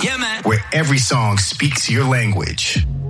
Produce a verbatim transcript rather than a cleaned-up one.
Yeah, man. Where every song speaks your language.